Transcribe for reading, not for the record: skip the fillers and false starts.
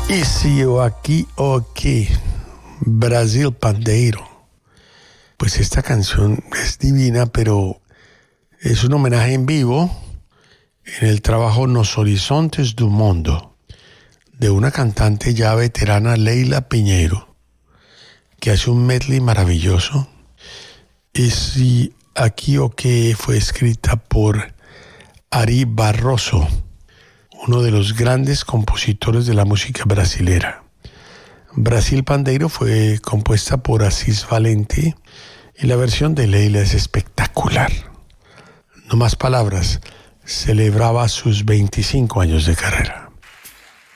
E se eu aqui o que Brasil Pandeiro. Pues esta canción es divina, pero es un homenaje en vivo en el trabajo Nos Horizontes do Mundo de una cantante ya veterana, Leila Piñeiro, que hace un medley maravilloso. Y si aquí o que fue escrita por Ari Barroso, uno de los grandes compositores de la música brasilera. Brasil Pandeiro fue compuesta por Assis Valente y la versión de Leila es espectacular. No más palabras, celebraba sus 25 años de carrera.